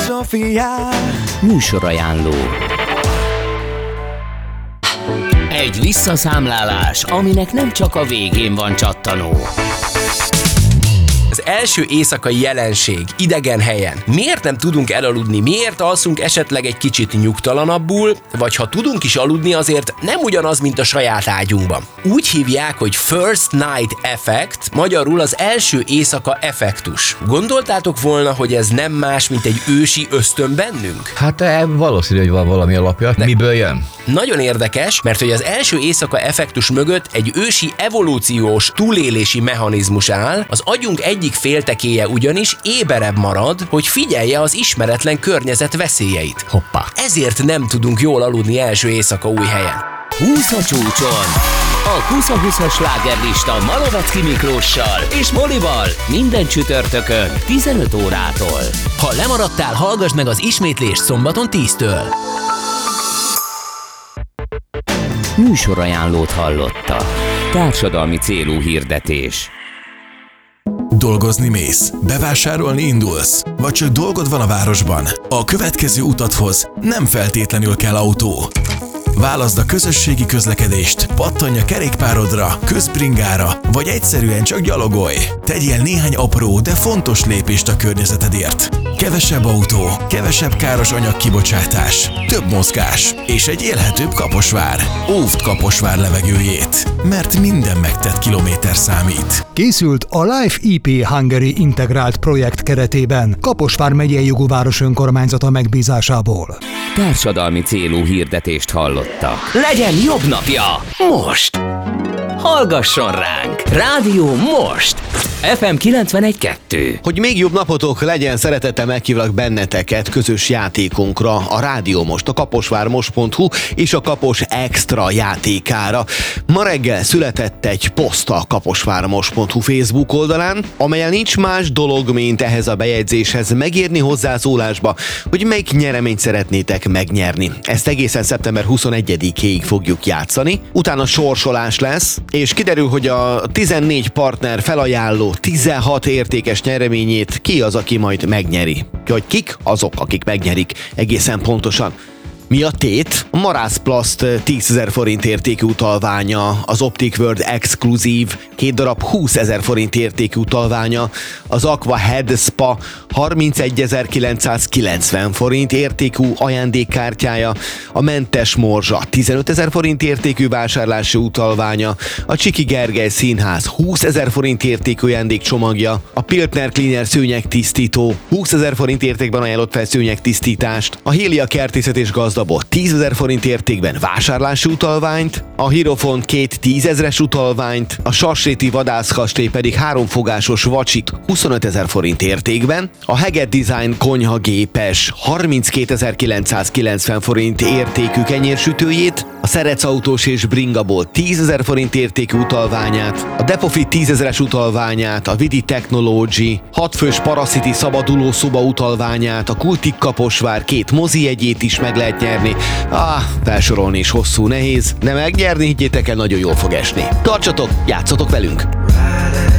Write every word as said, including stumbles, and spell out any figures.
Filozófia. Műsorajánló. Egy visszaszámlálás, aminek nem csak a végén van csattanó. Az első éjszakai jelenség, idegen helyen. Miért nem tudunk elaludni? Miért alszunk esetleg egy kicsit nyugtalanabbul? Vagy ha tudunk is aludni, azért nem ugyanaz, mint a saját ágyunkban. Úgy hívják, hogy First Night Effect, magyarul az első éjszaka effektus. Gondoltátok volna, hogy ez nem más, mint egy ősi ösztön bennünk? Hát valószínű, hogy van valami alapja. De miből jön? Nagyon érdekes, mert hogy az első éjszaka effektus mögött egy ősi evolúciós túlélési mechanizmus áll, az agyunk egyik féltekéje ugyanis éberebb marad, hogy figyelje az ismeretlen környezet veszélyeit. Hoppá. Ezért nem tudunk jól aludni első éjszaka új helyen. húsz a csúcson! A húsz-húszas slágerlista Malovecki Miklóssal és Molival minden csütörtökön tizenöt órától. Ha lemaradtál, hallgass meg az ismétlést szombaton tíztől. Műsorajánlót hallotta. Társadalmi célú hirdetés. Dolgozni mész, bevásárolni indulsz, vagy csak dolgod van a városban? A következő utathoz nem feltétlenül kell autó. Válaszd a közösségi közlekedést, pattanj a kerékpárodra, közbringára, vagy egyszerűen csak gyalogolj. Tegyél néhány apró, de fontos lépést a környezetedért. Kevesebb autó, kevesebb káros anyagkibocsátás, több mozgás és egy élhetőbb Kaposvár. Óvd Kaposvár levegőjét, mert minden megtett kilométer számít. Készült a Life i pé Hungary integrált projekt keretében Kaposvár megyei jogú város önkormányzata megbízásából. Társadalmi célú hirdetést hallottak. Legyen jobb napja! Most! Hallgasson ránk! Rádió Most! ef em kilencvenegy kettő. Hogy még jobb napotok legyen, szeretettel meghívlak benneteket közös játékunkra, a Rádió Most, a kaposvármost pont hu és a Kapos Extra játékára. Ma reggel született egy poszt a kaposvármost pont hu Facebook oldalán, amelyen nincs más dolog, mint ehhez a bejegyzéshez megírni hozzászólásba, hogy melyik nyereményt szeretnétek megnyerni. Ezt egészen szeptember huszonegyedikéig fogjuk játszani, utána sorsolás lesz, és kiderül, hogy a tizennégy partner felajánló tizenhat értékes nyereményét ki az, aki majd megnyeri. Hogy kik azok, akik megnyerik egészen pontosan. Mi a tét? A Marászplast tízezer forint értékű utalványa, az Optic World exkluzív két darab húszezer forint értékű utalványa, az Aqua Head Spa harmincegyezer-kilencszázkilencven forint értékű ajándékkártyája, a Mentes Morzsa tizenötezer forint értékű vásárlási utalványa, a Csiki Gergely Színház húszezer forint értékű ajándékcsomagja, a Piltner Cleaner szőnyegtisztító húszezer forint értékben ajánlott fel szőnyegtisztítást, a Hélia Kertészet és Gazdabot tízezer forint értékben vásárlási utalványt, a Hierofont két tízezres utalványt, a Sasréti Vadászkastély pedig háromfogásos vacsit huszonötezer forint értékben, a Heget Design konyhagépes harminckétezer-kilencszázkilencven forint értékű kenyérsütőjét, a Szerec Autós és Bringaból tízezer forint értékű utalványát, a Depofit tízezres utalványát, a Vidi Technology hatfős Paracity szabaduló szoba utalványát, a Kultik Kaposvár két mozijegyét is meg lehet nyerni. Ah, felsorolni is hosszú, nehéz, de megnyerni, higgyétek el, nagyon jól fog esni. Tartsatok, játszatok velünk!